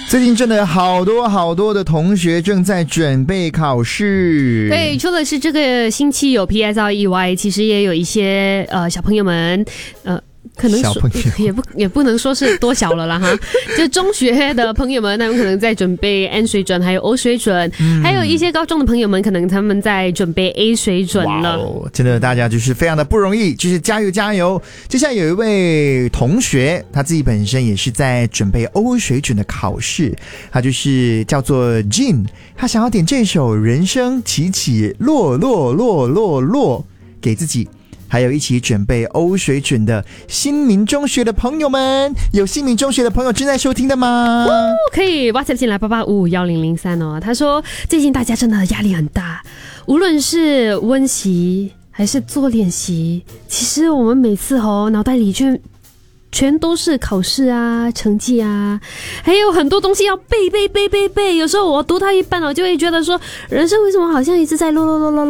最近真的好多的同学正在准备考试。 对，除了是这个星期有 PSR 以外，其实也有一些小朋友们可能小朋友也不能说是多小了啦哈，就中学的朋友们，他们可能在准备 N 水准，还有 O 水准，还有一些高中的朋友们，可能他们在准备 A 水准了。 真的，大家就是非常的不容易，就是加油加油！接下来有一位同学，他自己本身也是在准备 O 水准的考试，他就是叫做 Jin， 他想要点这首《人生起起落落落落落》给自己。还有一起准备 O 水准的新民中学的朋友们，有新民中学的朋友正在收听的吗？ 可以 WhatsApp 进来88551003哦。他说最近大家真的压力很大，无论是温习还是做练习，其实我们每次脑袋里全都是考试啊、成绩啊，还有很多东西要背。有时候我读到一半，我就会觉得说，人生为什么好像一直在落。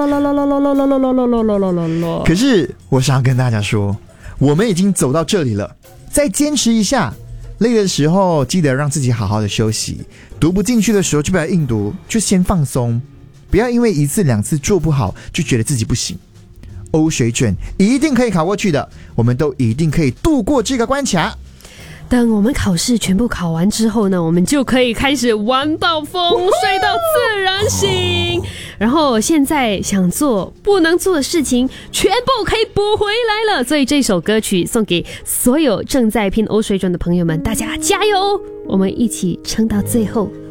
可是我想要跟大家说，我们已经走到这里了，再坚持一下。累的时候记得让自己好好的休息，读不进去的时候就不要硬读，就先放松，不要因为一次两次做不好就觉得自己不行。O 水准一定可以考过去的，我们都一定可以度过这个关卡。 等我们考试全部考完之后呢，我们就可以开始玩到疯，睡到自然醒。然后现在想做不能做的事情，全部可以补回来了。所以这首歌曲送给所有正在拼 O 水准的朋友们，大家加油！我们一起撑到最后。